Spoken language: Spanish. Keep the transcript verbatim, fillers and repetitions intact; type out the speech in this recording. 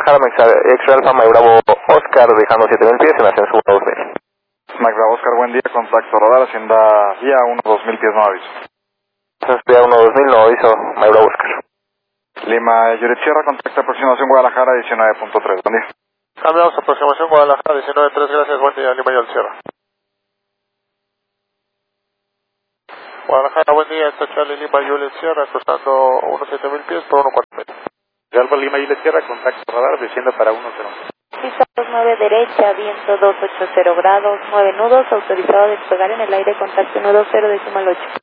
Guadalajara, X-Ray Alfa, Mike Bravo Oscar, dejando siete mil pies en ascenso uno dos mil. Mike Bravo Oscar, buen día, contacto radar, Hacienda Vía uno dos mil pies, no aviso. Vía uno dos mil, no aviso, Mike Bravo Oscar. Lima, Juliet Sierra, contacto aproximación Guadalajara, diecinueve punto tres, buen día. Cambiamos aproximación Guadalajara, diecinueve punto tres, gracias, buen día, Lima Juliet Sierra. Guadalajara, buen día, está Charlie Lima Juliet Sierra, cruzando unos siete mil pies por uno cuatro medio. De Alfa Lima Juliet Sierra, contacto radar, descienda para uno cero. Pista dos nueve derecha, viento dos ochenta grados, nueve nudos, autorizado a despegar en el aire, contacto uno dos cero decimal ocho.